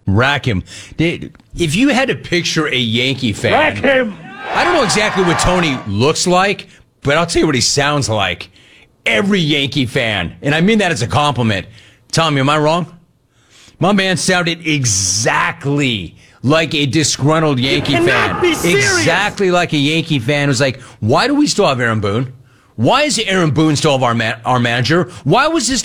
Rack him. If you had to picture a Yankee fan, Rack him. I don't know exactly what Tony looks like, but I'll tell you what he sounds like. Every Yankee fan, and I mean that as a compliment. Tommy, am I wrong? My man sounded exactly like a disgruntled Yankee fan. Exactly like a Yankee fan who's like, why do we still have Aaron Boone? Why is Aaron Boone still our manager? Why was this